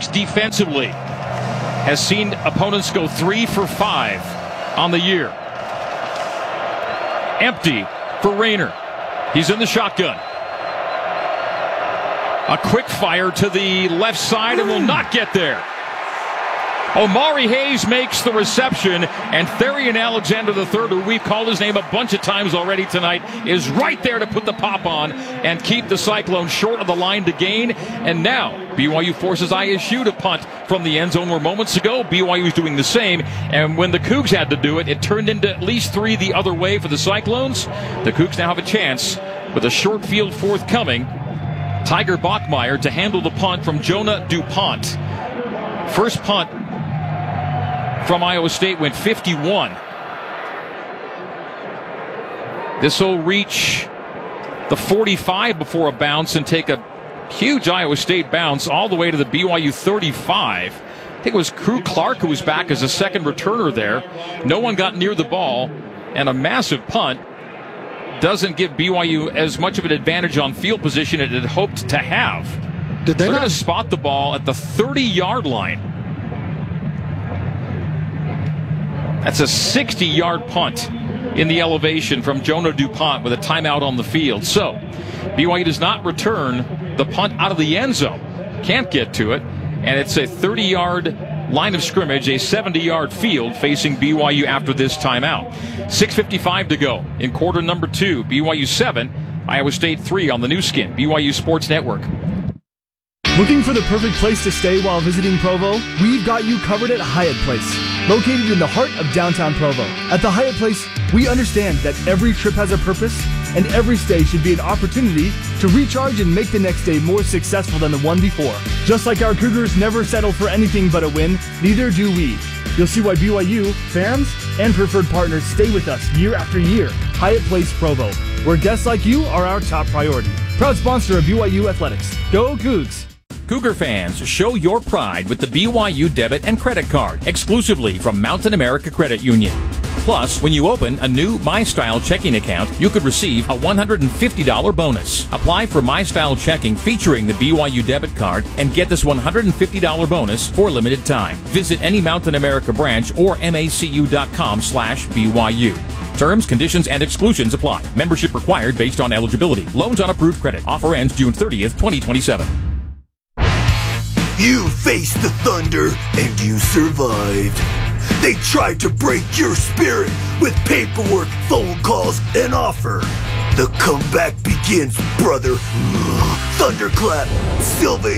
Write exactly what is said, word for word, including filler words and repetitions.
Cougs defensively has seen opponents go three for five on the year. Empty for Rayner. He's in the shotgun. A quick fire to the left side and will not get there. Omari Hayes makes the reception, and Therian Alexander the third, who we've called his name a bunch of times already tonight, is right there to put the pop on and keep the Cyclones short of the line to gain. And now B Y U forces I S U to punt from the end zone, where moments ago B Y U was doing the same. And when the Cougs had to do it, it turned into at least three the other way for the Cyclones. The Cougs now have a chance with a short field forthcoming. Tiger Bachmeyer to handle the punt from Jonah DuPont. First punt from Iowa State went fifty-one. This will reach the forty-five before a bounce and take a huge Iowa State bounce all the way to the B Y U thirty-five. I think it was Crew Clark who was back as a second returner there. No one got near the ball, and a massive punt doesn't give B Y U as much of an advantage on field position as it had hoped to have. Did they They're not going to spot the ball at the thirty-yard line. That's a sixty-yard punt in the elevation from Jonah DuPont with a timeout on the field. So B Y U does not return the punt out of the end zone. Can't get to it. And it's a thirty-yard line of scrimmage, a seventy-yard field facing B Y U after this timeout. six fifty-five to go in quarter number two. B Y U seven, Iowa State three on the new skin, B Y U Sports Network. Looking for the perfect place to stay while visiting Provo? We've got you covered at Hyatt Place, located in the heart of downtown Provo. At the Hyatt Place, we understand that every trip has a purpose, and every stay should be an opportunity to recharge and make the next day more successful than the one before. Just like our Cougars never settle for anything but a win, neither do we. You'll see why B Y U, fans, and preferred partners stay with us year after year. Hyatt Place Provo, where guests like you are our top priority. Proud sponsor of B Y U Athletics. Go Cougs! Cougar fans, show your pride with the B Y U debit and credit card exclusively from Mountain America Credit Union. Plus, when you open a new MyStyle checking account, you could receive a one hundred fifty dollars bonus. Apply for MyStyle checking featuring the B Y U debit card and get this one hundred fifty dollars bonus for limited time. Visit any Mountain America branch or macu.com slash BYU. Terms, conditions, and exclusions apply. Membership required based on eligibility. Loans on approved credit. Offer ends June thirtieth, twenty twenty-seven. You faced the Thunder, and you survived. They tried to break your spirit with paperwork, phone calls, and offer. The comeback begins, brother. Thunderclap, Silva